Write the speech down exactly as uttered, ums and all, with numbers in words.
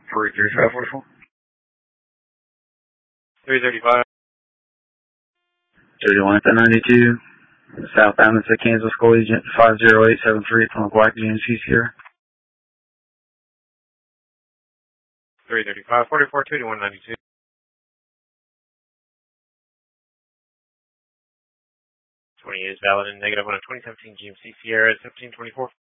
three three five four four. three thirty-five. thirty-one at ninety-two. Southbound is a Kansas Collegiate five zero eight seven three from Black G M C Sierra. three thirty-five, forty-four two one ninety-two. twenty-eight is valid and negative on a twenty seventeen G M C Sierra seventeen twenty-four.